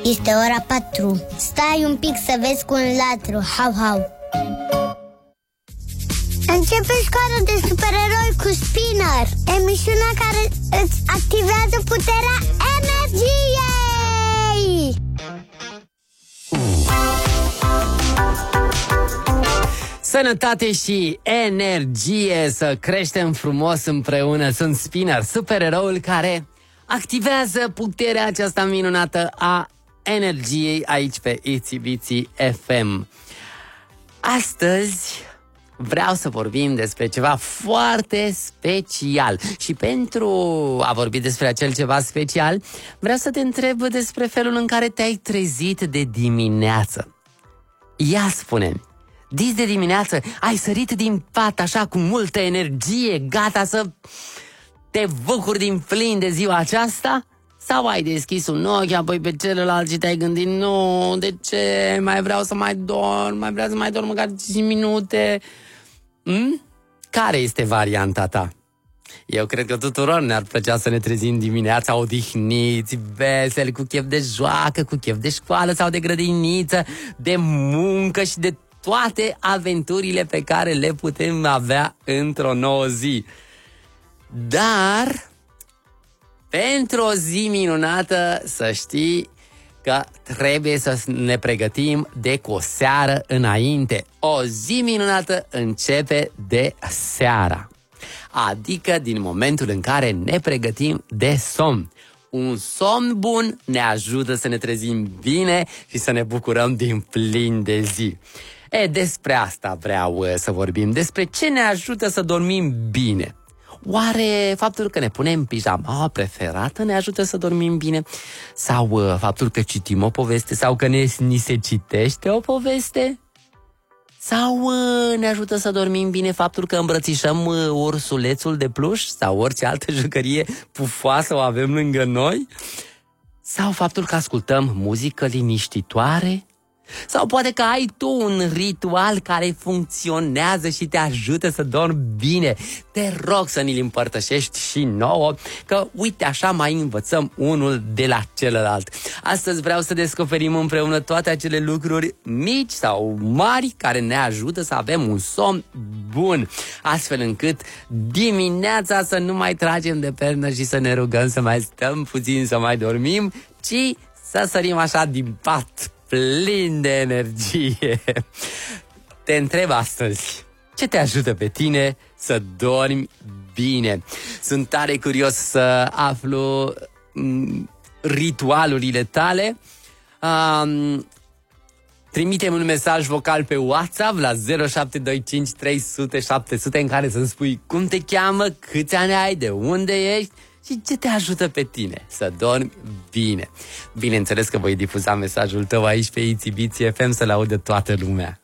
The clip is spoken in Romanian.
Este ora 4. Stai un pic să vezi cu un latru. Hau, hau. Începe școala de supereroi cu Spinner, emisiunea care îți activează puterea energiei. Sănătate și energie, să creștem frumos împreună. Sunt Spinner, supereroul care activează puterea aceasta minunată a energiei aici pe Itsy Bitsy FM. Astăzi vreau să vorbim despre ceva foarte special. Și pentru a vorbi despre acel ceva special, vreau să te întreb despre felul în care te-ai trezit de dimineață. Ia spune-mi, dis de dimineață ai sărit din pat așa cu multă energie, gata să te bucuri din plin de ziua aceasta? Sau ai deschis un ochi, apoi pe celălalt și te-ai gândit, nu, de ce? Mai vreau să mai dorm, mai vreau să mai dorm măcar 5 minute. Care este varianta ta? Eu cred că tuturor ne-ar plăcea să ne trezim dimineața odihniți, veseli, cu chef de joacă, cu chef de școală sau de grădiniță, de muncă și de toate aventurile pe care le putem avea într-o nouă zi. Dar pentru o zi minunată, să știi că trebuie să ne pregătim de cu o seară înainte. O zi minunată începe de seara, adică din momentul în care ne pregătim de somn. Un somn bun ne ajută să ne trezim bine și să ne bucurăm din plin de zi. Despre asta vreau să vorbim, despre ce ne ajută să dormim bine. Oare faptul că ne punem pijama preferată ne ajută să dormim bine? Sau faptul că citim o poveste? Sau că ni se citește o poveste? Sau ne ajută să dormim bine faptul că îmbrățișăm ursulețul de pluș? Sau orice altă jucărie pufoasă o avem lângă noi? Sau faptul că ascultăm muzică liniștitoare? Sau poate că ai tu un ritual care funcționează și te ajută să dormi bine. Te rog să ni-l împărtășești și nouă, că uite așa mai învățăm unul de la celălalt. Astăzi vreau să descoperim împreună toate acele lucruri mici sau mari care ne ajută să avem un somn bun, astfel încât dimineața să nu mai tragem de pernă și să ne rugăm să mai stăm puțin să mai dormim, ci să sărim așa din pat plin de energie. Te întreb astăzi, ce te ajută pe tine să dormi bine? Sunt tare curios să aflu ritualurile tale. Trimite-mi un mesaj vocal pe WhatsApp la 0725 300 700 în care să-mi spui cum te cheamă, câți ani ai, de unde ești și ce te ajută pe tine să dormi bine. Bineînțeles că voi difuza mesajul tău aici pe Itsy Bitsy FM să-l audă toată lumea.